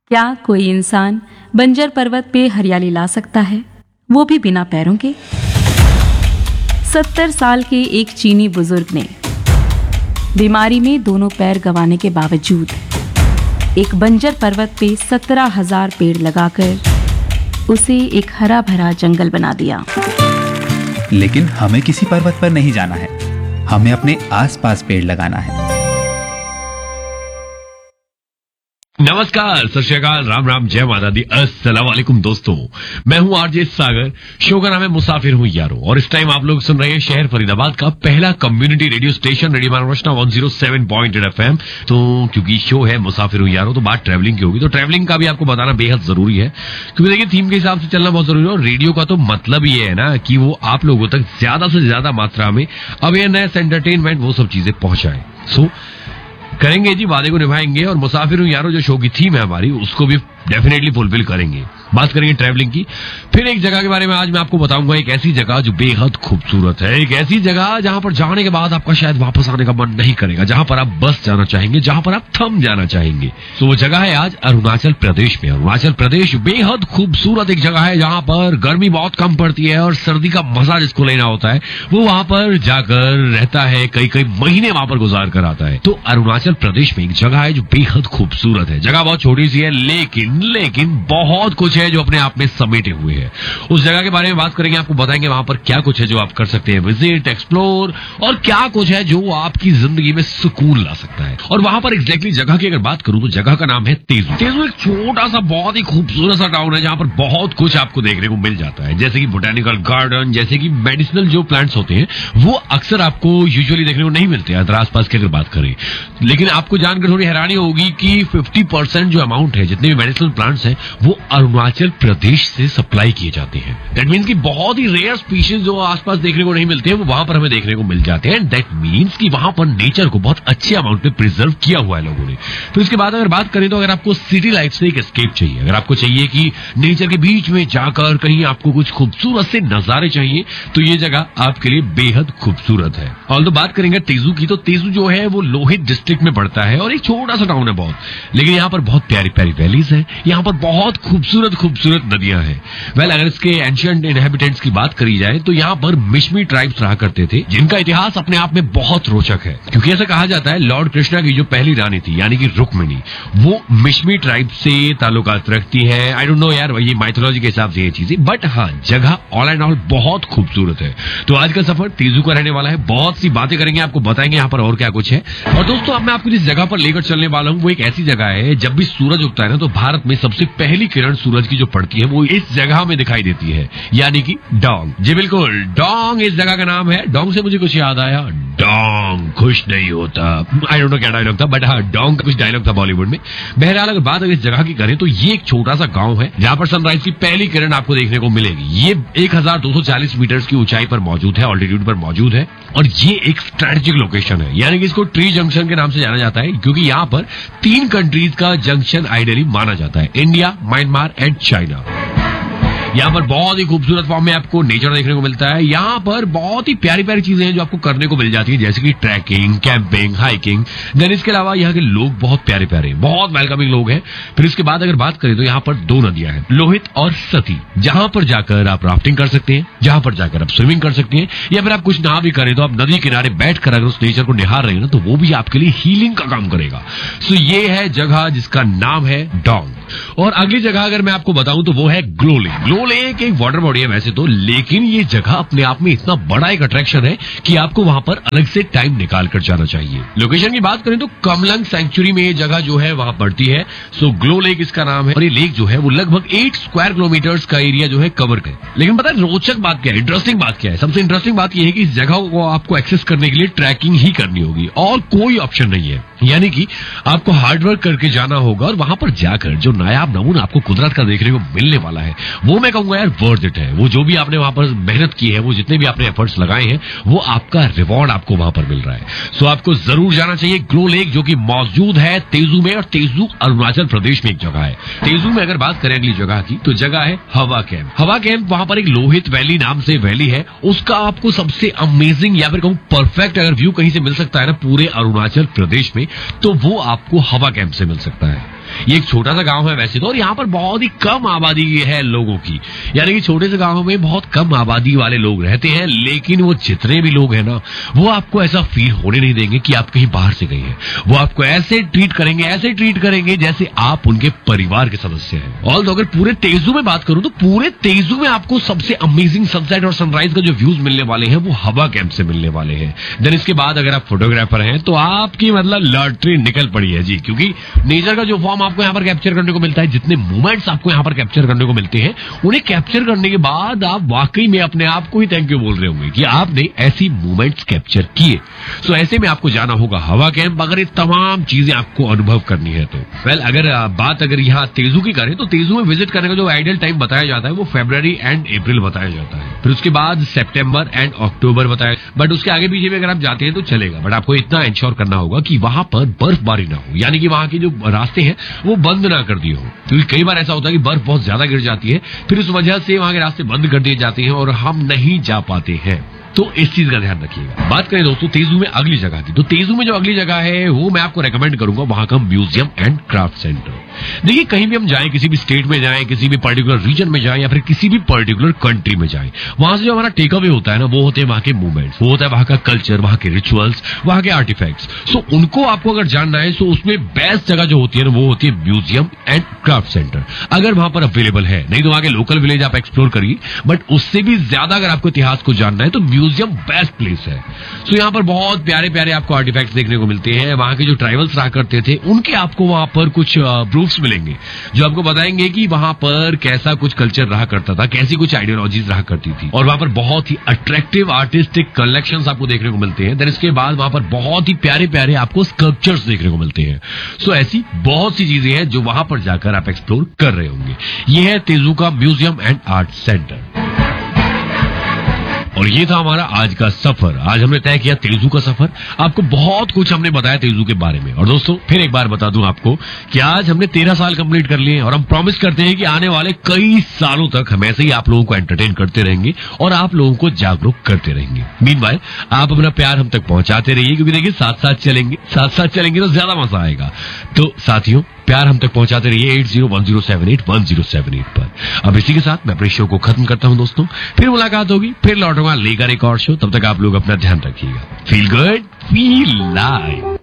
क्या कोई इंसान बंजर पर्वत पे हरियाली ला सकता है, वो भी बिना पैरों के? 70 साल के एक चीनी बुजुर्ग ने बीमारी में दोनों पैर गंवाने के बावजूद एक बंजर पर्वत पे 17,000 पेड़ लगाकर उसे एक हरा भरा जंगल बना दिया। लेकिन हमें किसी पर्वत पर नहीं जाना है, हमें अपने आसपास पेड़ लगाना है। नमस्कार, सत श्री अकाल, राम राम, जय माता दी, अस्सलाम वालेकुम दोस्तों। मैं हूं आरजे सागर, शो का नाम है मुसाफिर हूं यारो, और इस टाइम आप लोग सुन रहे हैं शहर फरीदाबाद का पहला community radio station radio Maharashtra 107.8 FM। तो क्योंकि शो है मुसाफिर हूं यारो, तो बात ट्रैवलिंग की होगी, तो ट्रैवलिंग का भी आपको बताना बेहद जरूरी है, क्योंकि देखिए थीम के हिसाब से चलना बहुत जरूरी है। और रेडियो का तो मतलब ये है ना कि वो आप लोगों तक ज्यादा से ज्यादा मात्रा में अवेयरनेस, एंटरटेनमेंट, वो सब चीजें पहुंचाए। सो करेंगे जी, वादे को निभाएंगे, और मुसाफिर हूं यारो जो शो की थीम है हमारी, उसको भी डेफिनेटली फुलफिल करेंगे। बात करेंगे ट्रैवलिंग की। फिर एक जगह के बारे में आज मैं आपको बताऊंगा, एक ऐसी जगह जो बेहद खूबसूरत है, एक ऐसी जगह जहां पर जाने के बाद आपका शायद वापस आने का मन नहीं करेगा, जहां पर आप बस जाना चाहेंगे, जहां पर आप थम जाना चाहेंगे। तो वो जगह है आज अरुणाचल प्रदेश में। अरुणाचल प्रदेश बेहद खूबसूरत एक जगह है, जहां पर गर्मी बहुत कम पड़ती है और सर्दी का मजा जिसको लेना होता है वो वहां पर जाकर रहता है, कई कई महीने वहां पर गुजार कर आता है। तो अरुणाचल प्रदेश में एक जगह है जो बेहद खूबसूरत है। जगह बहुत छोटी सी है, लेकिन बहुत कुछ है जो अपने आप में समेटे हुए है। उस जगह के बारे में बात करेंगे, आपको बताएंगे वहां पर क्या कुछ है जो आप कर सकते हैं विजिट, एक्सप्लोर, और क्या कुछ है जो आपकी जिंदगी में सुकून ला सकता है। और वहां पर एग्जैक्टली जगह की अगर बात करूं तो जगह का नाम है तेजू। तेजू एक छोटा सा बहुत ही खूबसूरत सा टाउन है, जहां पर बहुत कुछ आपको देखने को मिल जाता है, जैसे कि बोटेनिकल गार्डन, जैसे कि मेडिसिनल जो प्लांट्स होते हैं वो अक्सर आपको यूजुअली देखने को नहीं मिलते हैं अगर आसपास की अगर बात करें। लेकिन आपको जानकर थोड़ी हैरानी होगी कि 50% जो अमाउंट है जितने भी मेडिसिनल प्लांट्स हैं वो अरुणाचल प्रदेश से सप्लाई किए जाते हैं। दैट मीन्स कि बहुत ही रेयर स्पीशीज जो आसपास देखने को नहीं मिलते हैं वो वहां पर हमें देखने को मिल जाते हैं। दैट मीन्स कि वहां पर नेचर को बहुत अच्छे अमाउंट में प्रिजर्व किया हुआ है लोगों ने। तो इसके बाद अगर बात करें तो अगर आपको सिटी लाइफ से एक एस्केप चाहिए, अगर आपको चाहिए कि नेचर के बीच में जाकर कहीं आपको कुछ खूबसूरत से नजारे चाहिए, तो ये जगह आपके लिए बेहद खूबसूरत है। और तो बात करेंगे तेजू की, तो तेजू जो है वो लोहित डिस्ट्रिक्ट में पड़ता है और एक छोटा सा टाउन है बहुत, लेकिन यहाँ पर बहुत प्यारी प्यारी वैलीज है, यहाँ पर बहुत खूबसूरत नदियां हैं। वेल, अगर इसके एंशिएंट इनहेबिटेंट्स की बात करी जाए तो यहाँ पर मिश्मी ट्राइब्स रहा करते थे, जिनका इतिहास अपने आप में बहुत रोचक है, क्योंकि ऐसा कहा जाता है लॉर्ड कृष्णा की जो पहली रानी थी यानी कि रुक्मिणी, वो मिश्मी ट्राइब से ताल्लुकात रखती है। आई डोंट नो यार, ये माइथोलॉजी के हिसाब से ये चीजें, बट हाँ जगह ऑल एंड ऑल बहुत खूबसूरत है। तो आज का सफर तेजू का रहने वाला है, बहुत सी बातें करेंगे, आपको बताएंगे यहाँ पर और क्या कुछ है। और दोस्तों अब मैं आपको जिस जगह पर लेकर चलने वाला हूँ वो एक ऐसी जगह है, जब भी सूरज उगता है ना तो भारत में सबसे पहली किरण सूरज की जो पड़ती है वो इस जगह में दिखाई देती है, यानी कि डोंग। जी बिल्कुल, डोंग इस जगह का नाम है। डोंग से मुझे कुछ याद आया, डोंग खुश नहीं होता, आई डोंट नो क्या डायलॉग था, बट हाँ डोंग का कुछ डायलॉग था बॉलीवुड में। बहरहाल अगर बात अगर इस जगह की करें तो ये एक छोटा सा गांव है जहां पर सनराइज की पहली किरण आपको देखने को मिलेगी। ये 1240 मीटर की ऊंचाई पर मौजूद है, ऑल्टीट्यूड पर मौजूद है, और ये एक स्ट्रेटेजिक लोकेशन है, यानी कि इसको ट्री जंक्शन के नाम से जाना जाता है, क्योंकि यहाँ पर 3 कंट्रीज का जंक्शन आइडियली माना जाता है, इंडिया, म्यांमार एंड चाइना। यहाँ पर बहुत ही खूबसूरत फॉर्म में आपको नेचर देखने को मिलता है। यहाँ पर बहुत ही प्यारी प्यारी चीजें हैं जो आपको करने को मिल जाती है, जैसे कि ट्रैकिंग, कैंपिंग, हाइकिंग। देन इसके अलावा यहाँ के लोग बहुत प्यारे प्यारे, बहुत वेलकमिंग लोग हैं। फिर इसके बाद अगर बात करें तो यहाँ पर 2 नदियां हैं, लोहित और सती, जहां पर जाकर आप राफ्टिंग कर सकते हैं, जहां पर जाकर आप स्विमिंग कर सकते हैं, या फिर आप कुछ ना भी करें तो आप नदी किनारे बैठकर अगर उस नेचर को निहार रहे हैं ना तो वो भी आपके लिए हीलिंग का काम करेगा। सो ये है जगह जिसका नाम है डोंग। और अगली जगह अगर मैं आपको बताऊं तो वो है ग्लो लेक। ग्लो लेक एक वाटर बॉडी है वैसे तो, लेकिन ये जगह अपने आप में इतना बड़ा एक अट्रैक्शन है कि आपको वहां पर अलग से टाइम निकाल कर जाना चाहिए। लोकेशन की बात करें तो कमलंग सेंचुरी में ये जगह जो है वहां पड़ती है। सो ग्लो लेक इसका नाम है, और ये लेक जो है वो लगभग 8 स्क्वायर किलोमीटर का एरिया जो है कवर करे। लेकिन पता है रोचक बात क्या है, इंटरेस्टिंग बात क्या है? सबसे इंटरेस्टिंग बात यह है कि इस जगह को आपको एक्सेस करने के लिए ट्रैकिंग ही करनी होगी और कोई ऑप्शन नहीं है, यानी कि आपको हार्डवर्क करके जाना होगा। और वहां पर जाकर जो नायाब नमूना आपको कुदरत का देखने को मिलने वाला है वो मैं कहूंगा यार वर्थ इट है। वो जो भी आपने वहां पर मेहनत की है, वो जितने भी आपने एफर्ट्स लगाए हैं, वो आपका रिवॉर्ड आपको वहां पर मिल रहा है। सो आपको जरूर जाना चाहिए ग्लो लेक, जो कि मौजूद है तेजू में, और तेजू अरुणाचल प्रदेश में एक जगह है। तेजू में अगर बात करें अगली जगह की तो जगह है हवा कैंप। हवा कैंप वहां पर एक लोहित वैली नाम से वैली है, उसका आपको सबसे अमेजिंग या फिर कहूं परफेक्ट अगर व्यू कहीं से मिल सकता है ना पूरे अरुणाचल प्रदेश में, तो वो आपको हवा कैंप से मिल सकता है। ये एक छोटा सा गांव है वैसे तो, और यहाँ पर बहुत ही कम आबादी है लोगों की, यानी कि छोटे से गांव में बहुत कम आबादी वाले लोग रहते हैं, लेकिन वो जितने भी लोग हैं ना, वो आपको ऐसा फील होने नहीं देंगे कि आप कहीं बाहर से गए हैं। वो आपको ऐसे ट्रीट करेंगे जैसे आप उनके परिवार के सदस्य हैं। और अगर पूरे तेजू में बात करूं तो पूरे तेजू में आपको सबसे अमेजिंग सनसेट और सनराइज का जो व्यूज मिलने वाले हैं वो हवा कैंप से मिलने वाले हैं। देन इसके बाद अगर आप फोटोग्राफर हैं तो आपकी मतलब लॉटरी निकल पड़ी है जी, क्योंकि नेचर का जो फॉर्म आपको यहाँ पर कैप्चर करने को मिलता है, जितने मोमेंट्स आपको यहाँ पर कैप्चर करने को मिलते हैं, उन्हें कैप्चर करने के बाद आप वाकई में अपने आप को ही थैंक यू बोल रहे होंगे कि आपने ऐसी मोमेंट्स कैप्चर किए। सो ऐसे में आपको जाना होगा हवा कैंप, अगर ये तमाम चीजें आपको अनुभव करनी है तो। अगर यहाँ तेजू की करें तो तेजू में विजिट करने का जो आइडियल टाइम बताया जाता है वो फरवरी एंड अप्रैल बताया जाता है, फिर उसके बाद सितंबर एंड अक्टूबर बताया, बट उसके आगे पीछे भी अगर आप जाते हैं तो चलेगा, बट आपको इतना इंश्योर करना होगा कि वहां पर बर्फबारी ना हो, यानी कि वहां के जो रास्ते हैं वो बंद ना कर दिए हो, क्योंकि कई बार ऐसा होता है कि बर्फ बहुत ज्यादा गिर जाती है, फिर उस वजह से वहां के रास्ते बंद कर दिए जाते हैं और हम नहीं जा पाते हैं। तो इस चीज का ध्यान रखिएगा। बात करें दोस्तों तेजू में अगली जगह की, तो तेजू में जो अगली जगह है वो मैं आपको रेकमेंड करूंगा वहां का म्यूजियम एंड क्राफ्ट सेंटर। देखिए कहीं भी हम जाएं, किसी भी स्टेट में जाएं, किसी भी पर्टिकुलर रीजन में जाएं या फिर किसी भी पर्टिकुलर कंट्री में जाएं, वहां से जो हमारा टेक अवे होता है ना वो होते हैं वहां के मूवमेंट्स, वो होता है वहां का कल्चर, वहां के रिचुअल्स, वहां के आर्टिफैक्ट्स। सो उनको आपको अगर जानना है तो उसमें बेस्ट जगह जो होती है ना वो होती है म्यूजियम एंड क्राफ्ट सेंटर, अगर वहां पर अवेलेबल है। नहीं तो वहां के लोकल विलेज आप एक्सप्लोर करिए, बट उससे भी ज्यादा अगर आपको इतिहास को जानना है तो म्यूजियम बेस्ट प्लेस है। सो यहाँ पर बहुत प्यारे प्यारे आपको आर्टिफैक्ट्स देखने को मिलते हैं। वहां के जो ट्राइबल्स रहा करते थे उनके आपको वहां पर कुछ प्रूफ्स मिलेंगे जो आपको बताएंगे कि वहां पर कैसा कुछ कल्चर रहा करता था, कैसी कुछ आइडियोलॉजीज रहा करती थी, और वहां पर बहुत ही अट्रैक्टिव आर्टिस्टिक कलेक्शंस आपको देखने को मिलते हैं। देन इसके बाद वहां पर बहुत ही प्यारे प्यारे आपको स्कल्पचर्स देखने को मिलते हैं। सो ऐसी बहुत सी चीजें हैं जो वहां पर जाकर आप एक्सप्लोर कर रहे होंगे। ये है तेजू का म्यूजियम एंड आर्ट सेंटर। और ये था हमारा आज का सफर। आज हमने तय किया तेजू का सफर, आपको बहुत कुछ हमने बताया तेजू के बारे में। और दोस्तों फिर एक बार बता दूं आपको कि आज हमने 13 साल कंप्लीट कर लिए और हम प्रॉमिस करते हैं कि आने वाले कई सालों तक हम ऐसे ही आप लोगों को एंटरटेन करते रहेंगे और आप लोगों को जागरूक करते रहेंगे। मीनवाइल आप अपना प्यार हम तक पहुंचाते रहिए, क्योंकि देखिए साथ साथ चलेंगे तो ज्यादा मजा आएगा। तो साथियों प्यार हम तक पहुंचाते रहिए 8010781078 पर। अब इसी के साथ मैं अपने शो को खत्म करता हूं दोस्तों, फिर मुलाकात होगी, फिर लौटूंगा लेकर एक और शो। तब तक आप लोग अपना ध्यान रखिएगा। Feel good, feel live.